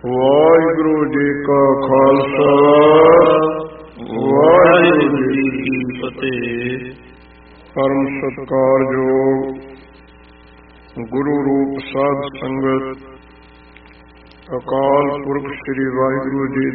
ਵਾਹਿਗੁਰੂ ਜੀ ਕਾ ਖਾਲਸਾ ਵਾਹਿਗੁਰੂ ਜੀ ਕੀ ਫਤਿਹ। ਪਰਮ ਸਤਿਕਾਰਯੋਗ ਗੁਰੂ ਰੂਪ ਸਾਧ ਸੰਗਤ, ਅਕਾਲ ਪੁਰਖ ਸ੍ਰੀ ਵਾਹਿਗੁਰੂ ਜੀ